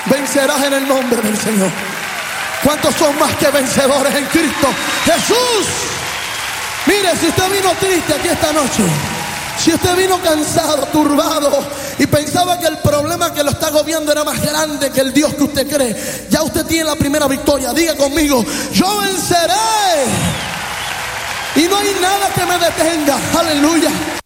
vencerás en el nombre del Señor. ¿Cuántos son más que vencedores en Cristo Jesús? Mire, si usted vino triste aquí esta noche, si usted vino cansado, turbado y pensaba que el problema que lo está agobiando era más grande que el Dios que usted cree, ya usted tiene la primera victoria. Diga conmigo: yo venceré y no hay nada que me detenga. Aleluya.